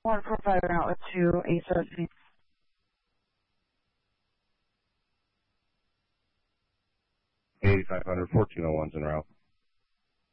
145 out with 2, 817. 8500, 1401's en route.